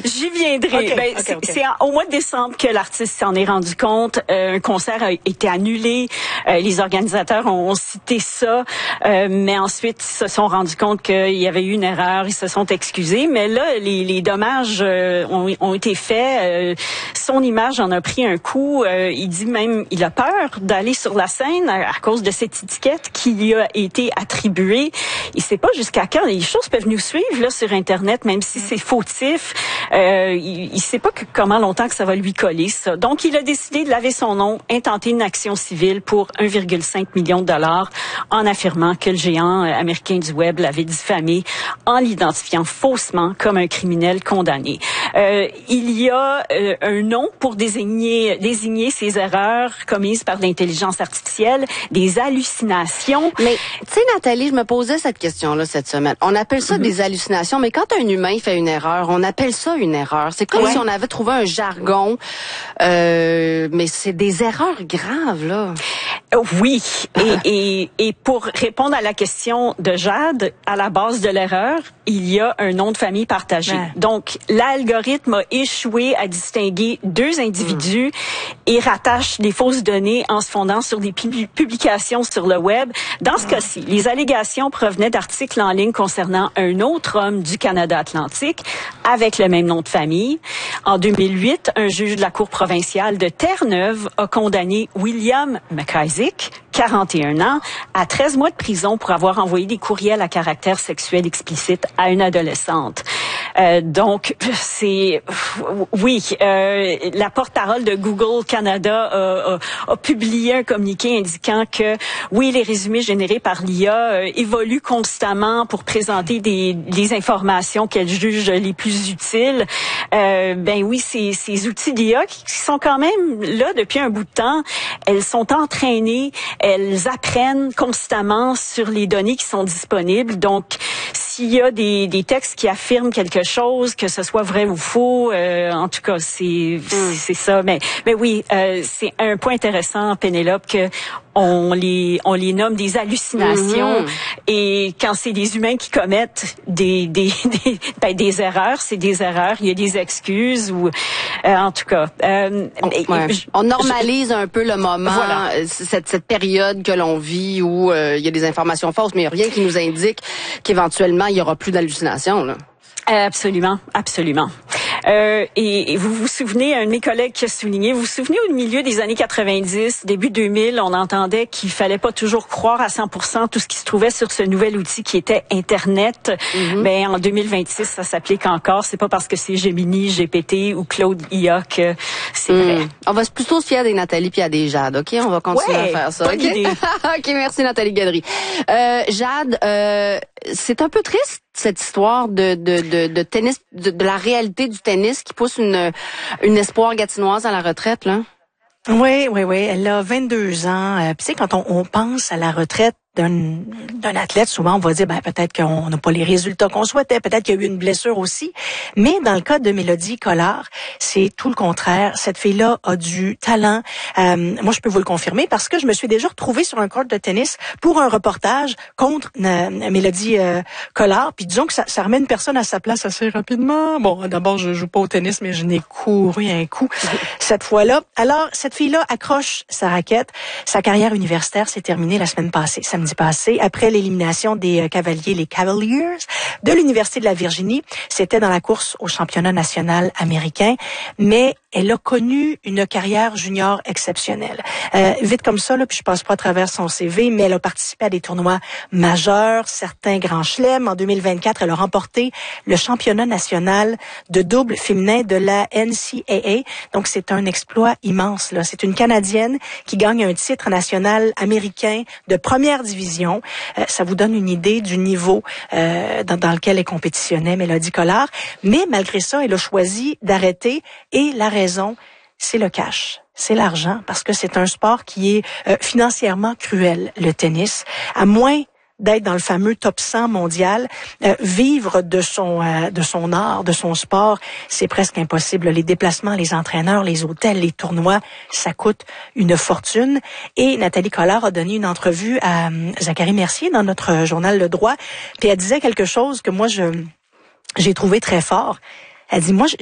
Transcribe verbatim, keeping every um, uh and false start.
J'y viendrai. Okay, ben, okay, c'est, okay. c'est en, au mois de décembre que l'artiste s'en est rendu compte. Euh, un concert a été annulé. Euh, les organisateurs ont, ont cité ça, euh, mais ensuite ils se sont rendus compte qu'il y avait eu une erreur. Ils se sont excusés, mais là, les, les dommages euh, ont, ont été faits. Euh, son image en a pris un coup. Euh, il dit même, il a peur d'aller sur la scène à, à cause de cette étiquette qui lui a été attribuée. Il sait pas jusqu'à quand les choses peuvent nous suivre là sur Internet, même si c'est fautif. Euh, il, il sait pas que, comment longtemps que ça va lui coller, ça. Donc, il a décidé de laver son nom, intenter une action civile pour un virgule cinq million de dollars en affirmant que le géant euh, américain du web l'avait diffamé en l'identifiant faussement comme un criminel condamné. Euh, il y a euh, un nom pour désigner, désigner ces erreurs commises par l'intelligence artificielle, des hallucinations. Mais, tu sais, Nathalie, je me posais cette question-là cette semaine. On appelle ça mm-hmm. des hallucinations, mais quand un humain fait une erreur, on appelle ça une erreur. C'est comme ouais. si on avait trouvé un jargon, euh, mais c'est des erreurs graves, là. Oui, et, et, et pour répondre à la question de Jade, à la base de l'erreur, il y a un nom de famille partagé. Ouais. Donc, l'algorithme a échoué à distinguer deux individus mmh. et rattache les fausses données en se fondant sur des publications sur le web. Dans ce mmh. cas-ci, les allégations provenaient d'articles en ligne concernant un autre homme du Canada Atlantique avec le même nom de famille. En deux mille huit, un juge de la Cour provinciale de Terre-Neuve a condamné William McIsaac, quarante et un ans, à treize mois de prison pour avoir envoyé des courriels à caractère sexuel explicite à une adolescente. Euh, donc, c'est... Oui, euh, la porte-parole de Google Canada a, a, a publié un communiqué indiquant que, oui, les résumés générés par l'I A euh, évoluent constamment pour présenter des, des informations qu'elle juge les plus utiles. Euh, ben oui, ces, ces outils d'I A qui sont quand même là depuis un bout de temps, elles sont entraînées, elles apprennent constamment sur les données qui sont disponibles. Donc, s'il y a des, des textes qui affirment quelque chose, que ce soit vrai ou faux, euh, en tout cas, c'est mm. c'est ça. Mais mais oui, euh, c'est un point intéressant, Pénélope, que on les on les nomme des hallucinations. Mm-hmm. Et quand c'est des humains qui commettent des des des, ben, des erreurs, c'est des erreurs. Il y a des excuses ou euh, en tout cas. Euh, on, ouais. je, on normalise je, un peu le moment, voilà. cette cette période que l'on vit où euh, il y a des informations fausses, mais il n'y a rien qui nous indique qu'éventuellement il y aura plus d'hallucinations là. Absolument, absolument. Euh, et, et vous vous souvenez, un de mes collègues qui a souligné, vous vous souvenez au milieu des années quatre-vingt-dix, début deux mille, on entendait qu'il fallait pas toujours croire à cent pour cent tout ce qui se trouvait sur ce nouvel outil qui était Internet. Mm-hmm. Mais en deux mille vingt-six, ça s'applique encore. C'est pas parce que c'est Gemini, G P T ou Claude I A que c'est mm. vrai. On va plutôt se fier des Nathalie puis à des Jade, OK? On va continuer ouais, à faire ça. Bonne OK, idée. OK, merci Nathalie Gadry. Euh, Jade, euh, c'est un peu triste cette histoire de de de, de tennis, de, de la réalité du tennis qui pousse une une espoir gatinoise à la retraite là. Oui, oui, oui. Elle a vingt-deux ans. Euh, tu sais, quand on, on pense à la retraite d'un d'un athlète, souvent on va dire ben peut-être qu'on n'a pas les résultats qu'on souhaitait, peut-être qu'il y a eu une blessure aussi. Mais dans le cas de Mélodie Collard, c'est tout le contraire. Cette fille-là a du talent. Euh, moi, je peux vous le confirmer parce que je me suis déjà retrouvée sur un court de tennis pour un reportage contre euh, Mélodie euh, Collard. Puis disons que ça, ça remet une personne à sa place assez rapidement. Bon, d'abord, je joue pas au tennis, mais je n'ai couru un coup cette fois-là. Alors, cette fille-là accroche sa raquette. Sa carrière universitaire s'est terminée la semaine passée. Samedi passé, après l'élimination des Cavaliers, les Cavaliers de l'Université de la Virginie. C'était dans la course au championnat national américain, mais elle a connu une carrière junior exceptionnelle. Euh, vite comme ça, là, puis je passe pas à travers son C V, mais elle a participé à des tournois majeurs, certains grands chelems. En deux mille vingt-quatre, elle a remporté le championnat national de double féminin de la N C A A. Donc, c'est un exploit immense, là. C'est une Canadienne qui gagne un titre national américain de première division. Euh, ça vous donne une idée du niveau euh, dans, dans lequel elle compétitionnait, Mélodie Collard. Mais malgré ça, elle a choisi d'arrêter et la raison, c'est le cash. C'est l'argent, parce que c'est un sport qui est euh, financièrement cruel, le tennis. À moins d'être dans le fameux top cent mondial, euh, vivre de son euh, de son art, de son sport, c'est presque impossible. Les déplacements, les entraîneurs, les hôtels, les tournois, ça coûte une fortune. Et Nathalie Collard a donné une entrevue à euh, Zachary Mercier dans notre journal Le Droit, puis elle disait quelque chose que moi je j'ai trouvé très fort. Elle dit, moi,